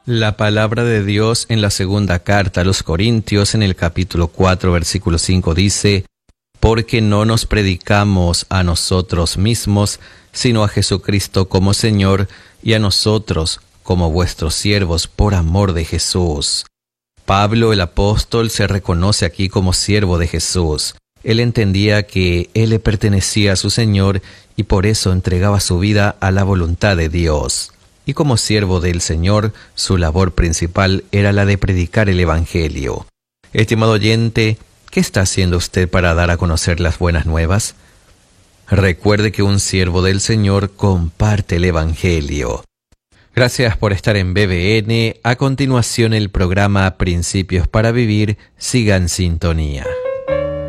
La palabra de Dios en la segunda carta a los Corintios, en el capítulo 4, versículo 5, dice: Porque no nos predicamos a nosotros mismos, sino a Jesucristo como Señor, y a nosotros como vuestros siervos por amor de Jesús. Pablo el apóstol se reconoce aquí como siervo de Jesús. Él entendía que él le pertenecía a su Señor y por eso entregaba su vida a la voluntad de Dios. Y como siervo del Señor, su labor principal era la de predicar el Evangelio. Estimado oyente, ¿qué está haciendo usted para dar a conocer las buenas nuevas? Recuerde que un siervo del Señor comparte el Evangelio. Gracias por estar en BBN. A continuación, el programa Principios para Vivir. Siga en sintonía.